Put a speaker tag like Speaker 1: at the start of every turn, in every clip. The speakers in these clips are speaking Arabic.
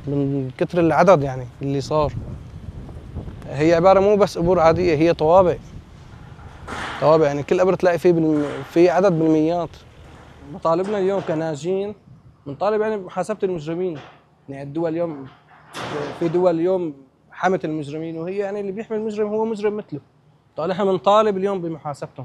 Speaker 1: من كتر العدد يعني اللي صار. هي عباره مو بس قبور عاديه، هي طوابق يعني كل قبر تلاقي فيه في عدد بالميات. مطالبنا اليوم كناجين بنطالب يعني بمحاسبه المجرمين. يعني الدول اليوم، في دول اليوم حمت المجرمين، وهي يعني اللي بيحمي المجرم هو مجرم مثله. طيب احنا بنطالب اليوم بمحاسبتهم.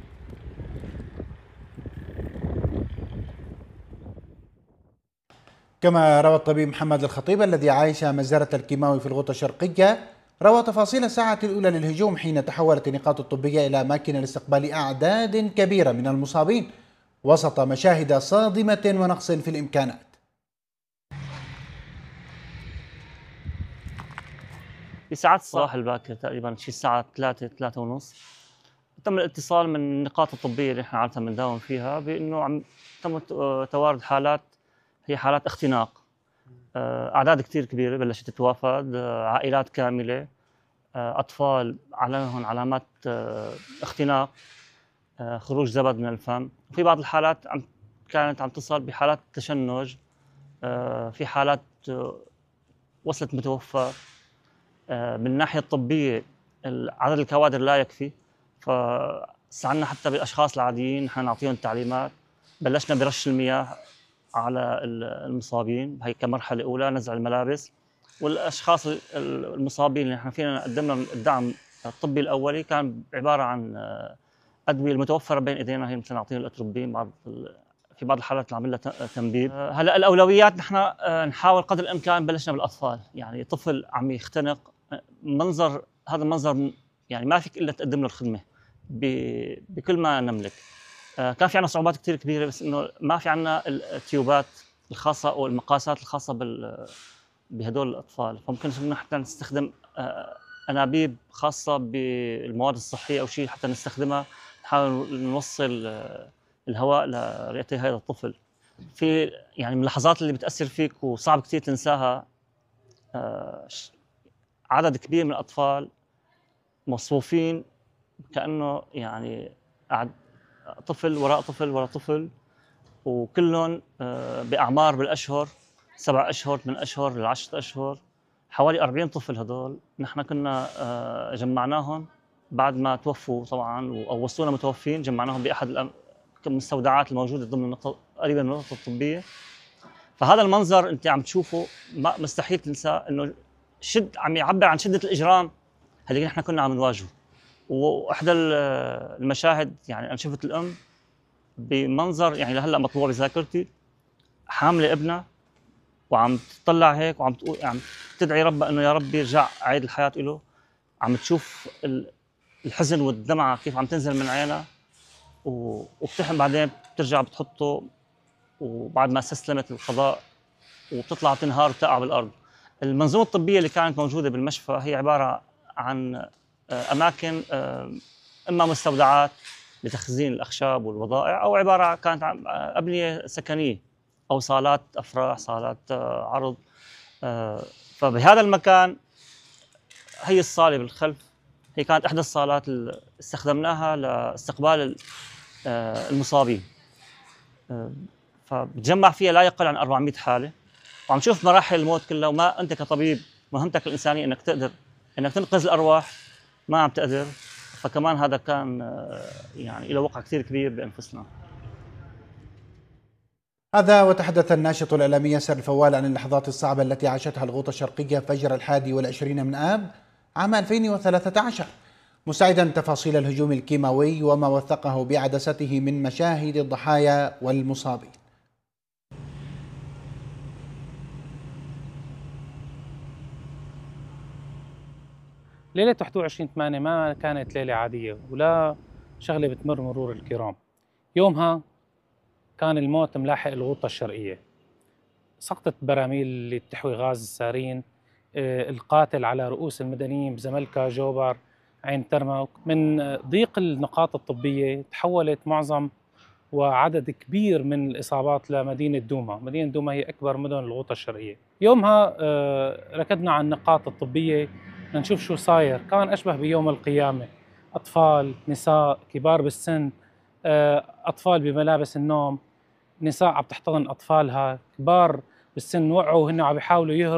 Speaker 2: كما روى الطبيب محمد الخطيب الذي عايش مجزرة الكيماوي في الغوطة الشرقية، روى تفاصيل الساعة الأولى للهجوم حين تحولت النقاط الطبية إلى أماكن لاستقبال أعداد كبيرة من المصابين وسط مشاهد صادمة ونقص في الإمكانات.
Speaker 3: في ساعات الصباح الباكر تقريبا شي الساعة 3 ونص تم الاتصال من النقاط الطبية اللي احنا عادة بنداوم فيها بأنه تم توارد حالات، هي حالات اختناق. أعداد كثير كبيرة بلشت تتوافد، عائلات كاملة، أطفال عليهم علامات اختناق، خروج زبد من الفم. وفي بعض الحالات كانت عم تصل بحالات تشنج، في حالات وصلت متوفى. من الناحية الطبية عدد الكوادر لا يكفي، فاستعنا حتى بالأشخاص العاديين نحن نعطيهم تعليمات. بلشنا برش المياه على المصابين، هي كمرحلة أولى، نزع الملابس. والأشخاص المصابين اللي نحن فينا نقدم لهم الدعم الطبي الأولي كان عبارة عن أدوية المتوفرة بين إيدينا، هي مثل نعطيهم الأتروبين، في بعض الحالات نعمل لها تنبيب. هلا الأولويات نحن نحاول قدر الإمكان. بلشنا بالأطفال، يعني طفل عم يختنق، هذا المنظر يعني ما فيك إلا تقدم له الخدمة بكل ما نملك. كان في عندنا صعوبات كثير كبيرة، بس إنه ما في عندنا التيوبات الخاصة أو المقاسات الخاصة بهدول الأطفال، فممكن حتى نستخدم أنابيب خاصة بالمواد الصحية أو شيء حتى نستخدمها، نحاول نوصل الهواء لرئتي هذا الطفل. في يعني من اللحظات اللي بتأثر فيك وصعب كثير تنساها، عدد كبير من الأطفال مصفوفين كأنه يعني طفل وراء طفل وراء طفل، وكلهم بأعمار بالأشهر، 7 أشهر، 8 أشهر، 10 أشهر. حوالي 40 طفل هدول نحن كنا جمعناهم بعد ما توفوا طبعا، أو وصلونا متوفين. جمعناهم بأحد المستودعات الموجودة ضمن النقطة قريبة من النقطة الطبية. فهذا المنظر أنت عم تشوفه مستحيل تنساه، إنه عم يعبر عن شدة الإجرام اللي نحن كنا عم نواجهه. واحدى المشاهد يعني انا شفت الام بمنظر يعني لهلا مطبوع بذاكرتي، حامله ابنها وعم تطلع هيك وعم تقول، عم تدعي ربها انه يا رب يرجع عيد الحياه له. عم تشوف الحزن والدمعه كيف عم تنزل من عينها، وبتحن بعدين بترجع بتحطه، وبعد ما استسلمت القضاء وبتطلع تنهار وتقع بالارض. المنظومه الطبيه اللي كانت موجوده بالمشفى هي عباره عن اماكن، اما مستودعات لتخزين الاخشاب والبضائع، او عباره كانت عن ابنيه سكنيه او صالات افراح، صالات عرض. فبهذا المكان هي الصاله بالخلف، هي كانت احدى الصالات اللي استخدمناها لاستقبال المصابين. فبتجمع فيها لا يقل عن 400 حاله، وعم تشوف مراحل الموت كلها. وما انت كطبيب مهمتك الانسانيه انك تقدر انك تنقذ الارواح، ما عم تقدر. فكمان هذا كان يعني له وقع كثير كبير بانفسنا.
Speaker 2: هذا وتحدث الناشط الإعلامي ياسر الفوال عن اللحظات الصعبة التي عاشتها الغوطة الشرقية فجر 21 من آب عام 2013، مستعدا تفاصيل الهجوم الكيماوي وما وثقه بعدسته من مشاهد الضحايا والمصابين.
Speaker 4: ليلة 21/8 ما كانت ليلة عادية ولا شغلة بتمر مرور الكرام. يومها كان الموت ملاحق الغوطة الشرقية، سقطت براميل اللي بتحوي غاز سارين، القاتل على رؤوس المدنيين بزملكا، جوبر، عين ترمك. من ضيق النقاط الطبية تحولت معظم وعدد كبير من الإصابات لمدينة دوما. مدينة دوما هي أكبر مدن الغوطة الشرقية. يومها ركضنا على النقاط الطبية لنشوف شو صاير. كان أشبه بيوم القيامة، أطفال، نساء، كبار بالسن، أطفال بملابس النوم، نساء عم تحتضن أطفالها، كبار بالسن وقعوا وهن عم يحاولوا يهربوا